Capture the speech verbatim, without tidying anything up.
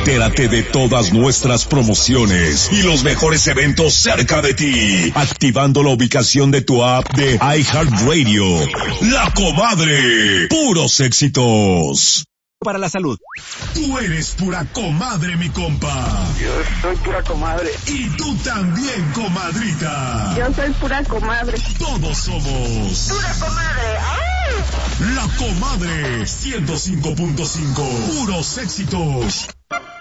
Entérate de todas nuestras promociones y los mejores eventos cerca de ti, activando la ubicación de tu app de iHeartRadio. La Comadre, puros éxitos. Para la salud. Tú eres pura comadre, mi compa. Yo soy pura comadre. Y tú también, comadrita. Yo soy pura comadre. Todos somos pura comadre. ¡Ay! La Comadre ciento cinco punto cinco. Puros éxitos.